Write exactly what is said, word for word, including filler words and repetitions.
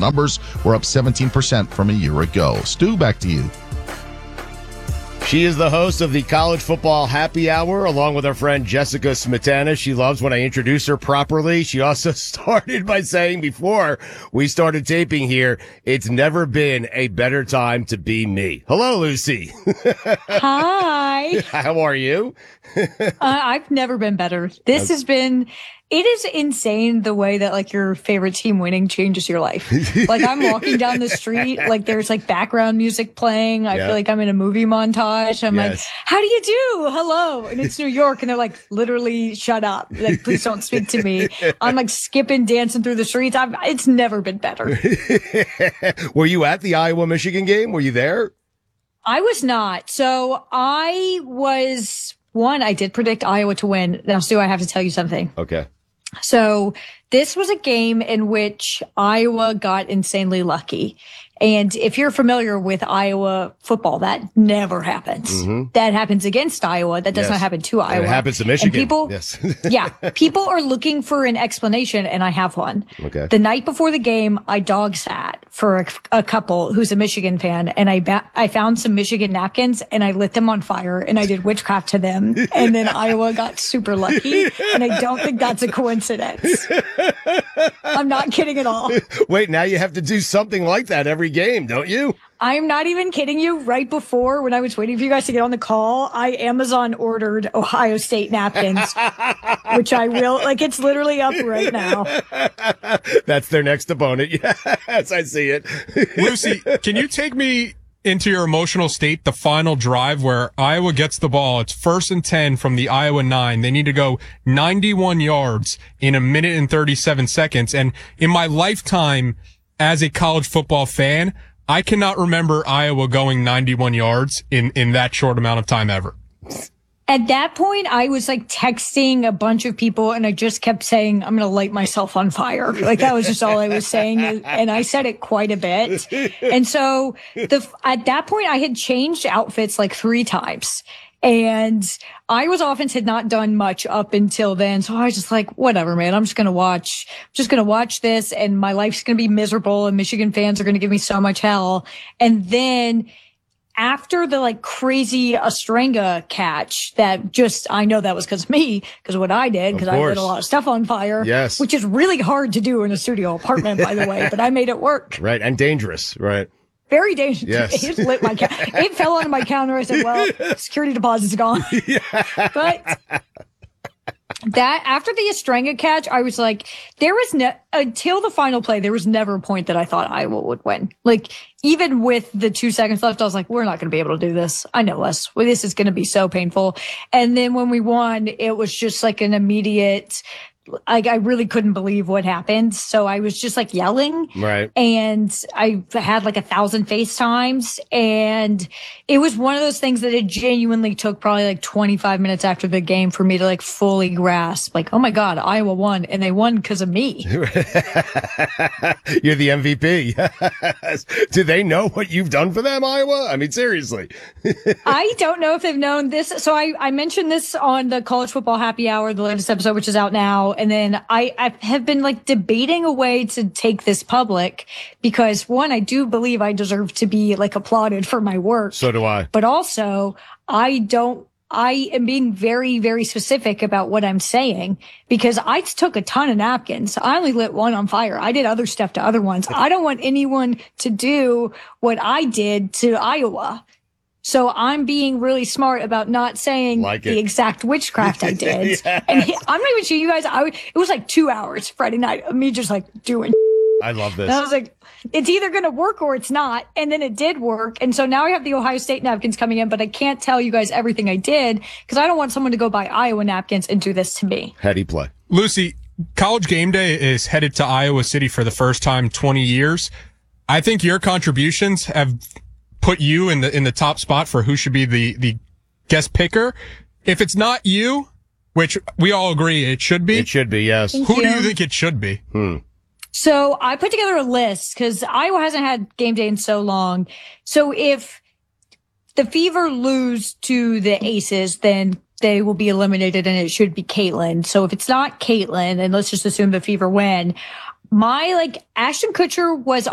numbers were up seventeen percent from a year ago. Stu, back to you. She is the host of the College Football Happy Hour, along with our friend Jessica Smetana. She loves when I introduce her properly. She also started by saying before we started taping here, it's never been a better time to be me. Hello, Lucy. Hi. How are you? uh, I've never been better. This has been... It is insane the way that like your favorite team winning changes your life. Like I'm walking down the street, like there's like background music playing. I yeah. feel like I'm in a movie montage. I'm yes. like, how do you do? Hello. And it's New York. And they're like, literally shut up. Like, please don't speak to me. I'm like skipping, dancing through the streets. I've, it's never been better. Were you at the Iowa Michigan game? Were you there? I was not. So I was one, I did predict Iowa to win. Now, Stu, I have to tell you something. Okay. So this was a game in which Iowa got insanely lucky. And if you're familiar with Iowa football, that never happens. Mm-hmm. That happens against Iowa. That does yes. not happen to Iowa. And it happens to Michigan. And people, yes. yeah, people are looking for an explanation, and I have one. Okay. The night before the game, I dog sat for a, a couple who's a Michigan fan, and I ba- I found some Michigan napkins, and I lit them on fire, and I did witchcraft to them, and then Iowa got super lucky, and I don't think that's a coincidence. I'm not kidding at all. Wait, now you have to do something like that every game, don't you? I'm not even kidding you. Right before, when I was waiting for you guys to get on the call, I Amazon ordered Ohio State napkins, which I will, like, it's literally up right now. That's their next opponent. Yes, I see it. Lucy, can you take me into your emotional state, the final drive where Iowa gets the ball? It's first and ten from the Iowa nine. They need to go ninety-one yards in a minute and thirty-seven seconds. And in my lifetime as a college football fan, I cannot remember Iowa going ninety-one yards in, in that short amount of time ever. At that point, I was like texting a bunch of people, and I just kept saying, I'm going to light myself on fire. Like that was just all I was saying. And I said it quite a bit. And so the, at that point, I had changed outfits like three times. And Iowa's offense had not done much up until then. So I was just like, whatever, man, I'm just going to watch, just going to watch this, and my life's going to be miserable, and Michigan fans are going to give me so much hell. And then after the like crazy Ostrenga catch that just, I know that was because of me, because of what I did, because I lit a lot of stuff on fire, yes. which is really hard to do in a studio apartment, by the way, but I made it work. Right. And dangerous. Right. Very dangerous. Yes. It lit my ca- It fell onto my counter. I said, well, security deposit's gone. Yeah. But that after the Ostrenga catch, I was like, there was ne- until the final play, there was never a point that I thought Iowa would win. Like, even with the two seconds left, I was like, we're not going to be able to do this. I know us. Well, this is going to be so painful. And then when we won, it was just like an immediate, like, I really couldn't believe what happened. So I was just like yelling. Right. And I had like a thousand FaceTimes. And it was one of those things that it genuinely took probably like twenty-five minutes after the game for me to like fully grasp, like, oh my God, Iowa won. And they won because of me. You're the M V P. Yes. Do they know what you've done for them, Iowa? I mean, seriously. I don't know if they've known this. So I, I mentioned this on the College Football Happy Hour, the latest episode, which is out now. And then I, I have been like debating a way to take this public because, one, I do believe I deserve to be like applauded for my work. So do I. But also, I don't, I am being very, very specific about what I'm saying because I took a ton of napkins. I only lit one on fire. I did other stuff to other ones. I don't want anyone to do what I did to Iowa. So I'm being really smart about not saying like the exact witchcraft I did. Yes. And he, I'm not even sure you guys, I, it was like two hours Friday night of me just like doing. I love this. And I was like, it's either going to work or it's not. And then it did work. And so now I have the Ohio State napkins coming in, but I can't tell you guys everything I did because I don't want someone to go buy Iowa napkins and do this to me. Heady play. Lucy, College Game Day is headed to Iowa City for the first time in twenty years. I think your contributions have put you in the in the top spot for who should be the the guest picker. If it's not you, which we all agree it should be. It should be, yes. Thank who you. do you think it should be? Hmm. So I put together a list because Iowa hasn't had game day in so long. So if the Fever lose to the Aces, then they will be eliminated and it should be Caitlin. So if it's not Caitlin, and let's just assume the Fever win, my like Ashton Kutcher was